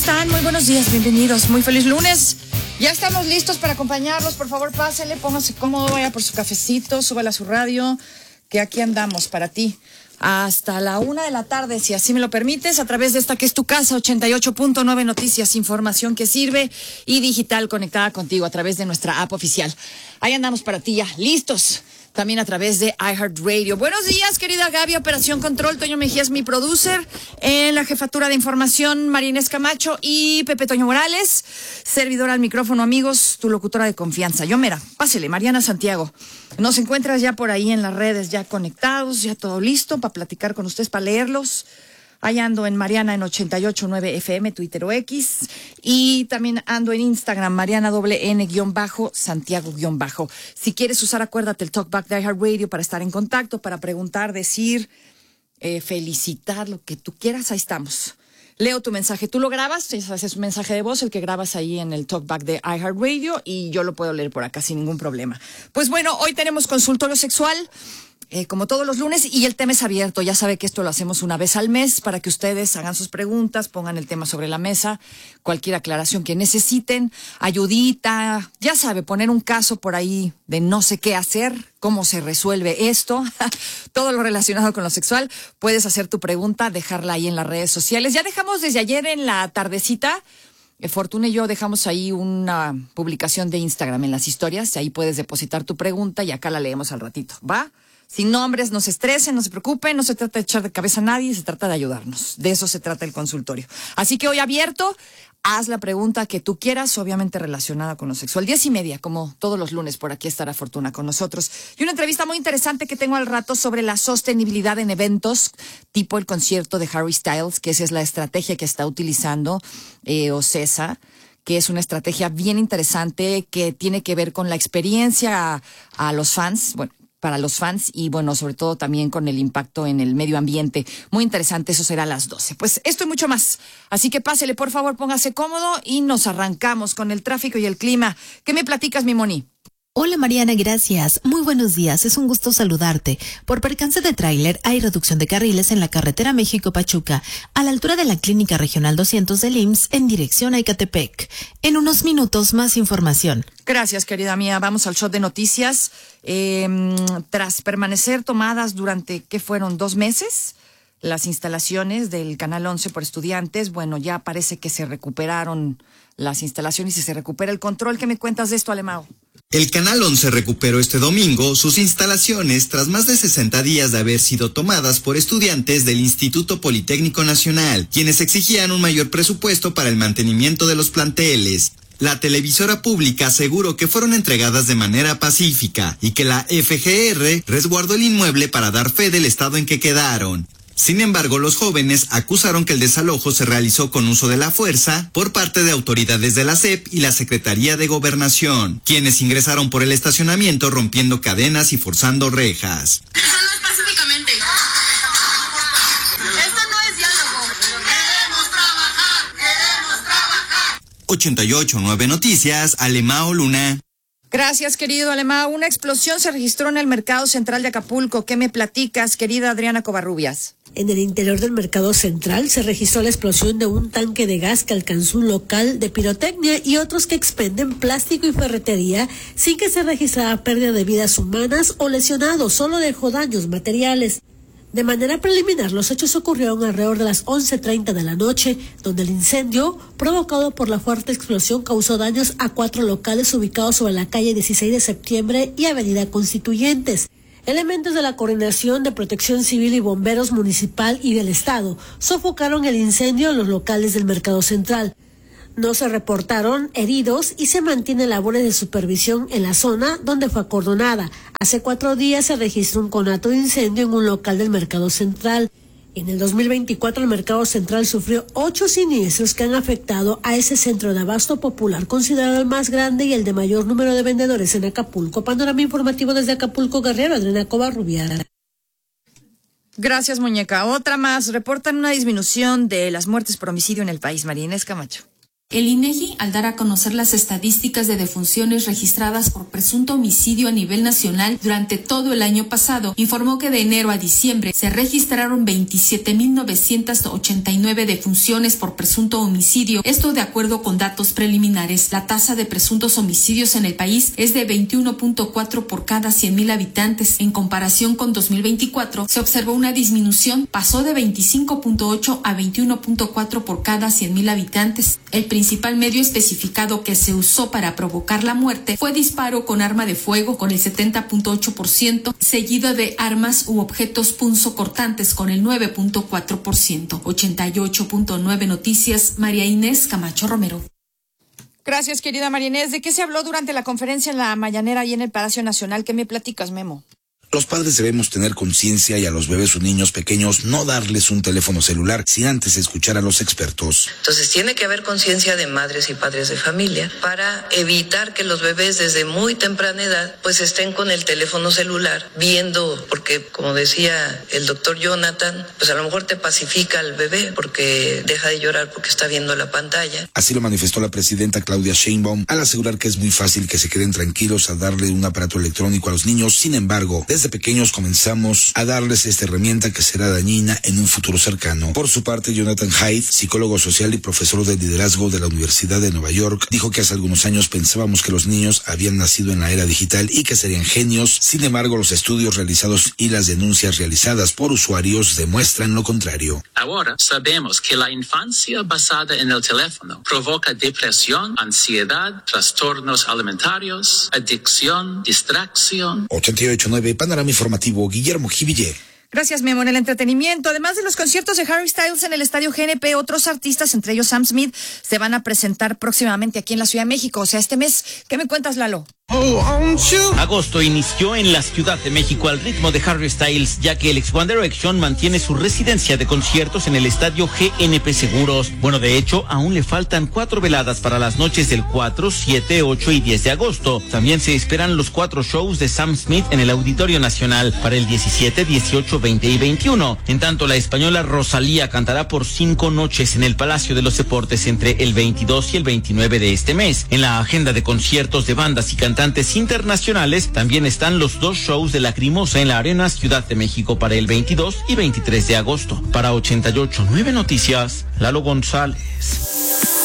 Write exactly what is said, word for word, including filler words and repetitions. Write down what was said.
están? Muy buenos días, bienvenidos, muy feliz lunes. Ya estamos listos para acompañarlos, por favor pásele, póngase cómodo, vaya por su cafecito, súbala a su radio, que aquí andamos para ti. Hasta la una de la tarde, si así me lo permites, a través de esta que es tu casa, ochenta y ocho punto nueve Noticias, información que sirve y digital conectada contigo a través de nuestra app oficial. Ahí andamos para ti ya, listos. También a través de iHeartRadio. Buenos días, querida Gaby, Operación Control. Toño Mejía es mi producer. En la jefatura de información, María Inés Camacho y Pepe Toño Morales. Servidora al micrófono, amigos, tu locutora de confianza. Yo, mera, pásele, Mariana Santiago. Nos encuentras ya por ahí en las redes, ya conectados, ya todo listo para platicar con ustedes, para leerlos. Ahí ando en Mariana en ochenta y ocho punto nueve F M, Twitter o X. Y también ando en Instagram, Mariana doble N guión bajo, Santiago guión bajo. Si quieres usar, acuérdate el Talkback de iHeartRadio para estar en contacto, para preguntar, decir, eh, felicitar, lo que tú quieras, ahí estamos. Leo tu mensaje, tú lo grabas, haces un mensaje de voz, el que grabas ahí en el Talkback de iHeartRadio y yo lo puedo leer por acá sin ningún problema. Pues bueno, hoy tenemos consultorio sexual. Eh, como todos los lunes, y el tema es abierto. Ya sabe que esto lo hacemos una vez al mes para que ustedes hagan sus preguntas, pongan el tema sobre la mesa, cualquier aclaración que necesiten, ayudita, ya sabe, poner un caso por ahí de no sé qué hacer, cómo se resuelve esto, todo lo relacionado con lo sexual. Puedes hacer tu pregunta, dejarla ahí en las redes sociales. Ya dejamos desde ayer en la tardecita, eh, Fortuna y yo dejamos ahí una publicación de Instagram en las historias, ahí puedes depositar tu pregunta y acá la leemos al ratito, ¿va? Sin nombres, no se estresen, no se preocupen, no se trata de echar de cabeza a nadie, se trata de ayudarnos. De eso se trata el consultorio. Así que hoy abierto, haz la pregunta que tú quieras, obviamente relacionada con lo sexual. Diez y media, como todos los lunes, por aquí estará Fortuna con nosotros. Y una entrevista muy interesante que tengo al rato sobre la sostenibilidad en eventos, tipo el concierto de Harry Styles, que esa es la estrategia que está utilizando eh, OCESA, que es una estrategia bien interesante que tiene que ver con la experiencia a, a los fans, bueno, para los fans y, bueno, sobre todo también con el impacto en el medio ambiente. Muy interesante, eso será a las doce. Pues esto y mucho más. Así que pásele, por favor, póngase cómodo y nos arrancamos con el tráfico y el clima. ¿Qué me platicas, mi Moni? Hola Mariana, gracias. Muy buenos días, es un gusto saludarte. Por percance de tráiler hay reducción de carriles en la carretera México-Pachuca, a la altura de la Clínica Regional doscientos del I M S S en dirección a Ecatepec. En unos minutos más información. Gracias, querida mía. Vamos al shot de noticias. Eh, tras permanecer tomadas durante, ¿qué fueron? ¿Dos meses? Las instalaciones del Canal once por estudiantes, bueno, ya parece que se recuperaron las instalaciones y se recupera el control. ¿Qué me cuentas de esto, Alemão? El Canal once recuperó este domingo sus instalaciones tras más de sesenta días de haber sido tomadas por estudiantes del Instituto Politécnico Nacional, quienes exigían un mayor presupuesto para el mantenimiento de los planteles. La televisora pública aseguró que fueron entregadas de manera pacífica y que la F G R resguardó el inmueble para dar fe del estado en que quedaron. Sin embargo, los jóvenes acusaron que el desalojo se realizó con uso de la fuerza por parte de autoridades de la S E P y la Secretaría de Gobernación, quienes ingresaron por el estacionamiento rompiendo cadenas y forzando rejas. Eso no es pacíficamente. Esto no es diálogo. Queremos trabajar, queremos trabajar. ochenta y ocho punto nueve Noticias, Alemão Luna. Gracias, querido Alemão. Una explosión se registró en el mercado central de Acapulco. ¿Qué me platicas, querida Adriana Covarrubias? En el interior del mercado central se registró la explosión de un tanque de gas que alcanzó un local de pirotecnia y otros que expenden plástico y ferretería sin que se registrara pérdida de vidas humanas o lesionados, solo dejó daños materiales. De manera preliminar, los hechos ocurrieron alrededor de las once treinta de la noche, donde el incendio, provocado por la fuerte explosión, causó daños a cuatro locales ubicados sobre la calle dieciséis de septiembre y avenida Constituyentes. Elementos de la Coordinación de Protección Civil y Bomberos Municipal y del Estado sofocaron el incendio en los locales del Mercado Central. No se reportaron heridos y se mantienen labores de supervisión en la zona donde fue acordonada. Hace cuatro días se registró un conato de incendio en un local del Mercado Central. En el dos mil veinticuatro el Mercado Central sufrió ocho siniestros que han afectado a ese centro de abasto popular, considerado el más grande y el de mayor número de vendedores en Acapulco. Panorama informativo desde Acapulco, Guerrero, Adriana Covarrubias. Gracias, muñeca. Otra más. Reportan una disminución de las muertes por homicidio en el país. María Inés Camacho. El INEGI, al dar a conocer las estadísticas de defunciones registradas por presunto homicidio a nivel nacional durante todo el año pasado, informó que de enero a diciembre se registraron veintisiete mil novecientas ochenta y nueve defunciones por presunto homicidio, esto de acuerdo con datos preliminares. La tasa de presuntos homicidios en el país es de veintiuno punto cuatro por cada cien mil habitantes. En comparación con dos mil veinticuatro, se observó una disminución, pasó de veinticinco punto ocho a veintiuno punto cuatro por cada cien mil habitantes. El El principal medio especificado que se usó para provocar la muerte fue disparo con arma de fuego con el setenta punto ocho por ciento, seguido de armas u objetos punzocortantes con el nueve punto cuatro por ciento. ochenta y ocho punto nueve Noticias, María Inés Camacho Romero. Gracias, querida María Inés. ¿De qué se habló durante la conferencia en la mañanera y en el Palacio Nacional? ¿Qué me platicas, Memo? Los padres debemos tener conciencia y a los bebés o niños pequeños no darles un teléfono celular sin antes escuchar a los expertos. Entonces tiene que haber conciencia de madres y padres de familia para evitar que los bebés desde muy temprana edad pues estén con el teléfono celular viendo, porque como decía el doctor Jonathan, pues a lo mejor te pacifica al bebé porque deja de llorar porque está viendo la pantalla. Así lo manifestó la presidenta Claudia Sheinbaum al asegurar que es muy fácil que se queden tranquilos al darle un aparato electrónico a los niños. Sin embargo, desde pequeños comenzamos a darles esta herramienta que será dañina en un futuro cercano. Por su parte, Jonathan Haidt, psicólogo social y profesor de liderazgo de la Universidad de Nueva York, dijo que hace algunos años pensábamos que los niños habían nacido en la era digital y que serían genios. Sin embargo, los estudios realizados y las denuncias realizadas por usuarios demuestran lo contrario. Ahora sabemos que la infancia basada en el teléfono provoca depresión, ansiedad, trastornos alimentarios, adicción, distracción. ochenta y ocho punto nueve Panorama Informativo, Guillermo Jiville. Gracias, Memo. En el entretenimiento, además de los conciertos de Harry Styles en el Estadio G N P, otros artistas, entre ellos Sam Smith, se van a presentar próximamente aquí en la Ciudad de México, o sea, este mes. ¿Qué me cuentas, Lalo? Agosto inició en la Ciudad de México al ritmo de Harry Styles, ya que el ex One Direction mantiene su residencia de conciertos en el Estadio G N P Seguros. Bueno, de hecho, aún le faltan cuatro veladas para las noches del cuatro, siete, ocho y diez de agosto. También se esperan los cuatro shows de Sam Smith en el Auditorio Nacional para el diecisiete, dieciocho, veinte y veintiuno. En tanto, la española Rosalía cantará por cinco noches en el Palacio de los Deportes entre el veintidós y el veintinueve de este mes. En la agenda de conciertos de bandas y cantantes internacionales también están los dos shows de Lacrimosa en la Arena Ciudad de México para el veintidós y veintitrés de agosto. Para ochenta y ocho punto nueve Noticias, Lalo González.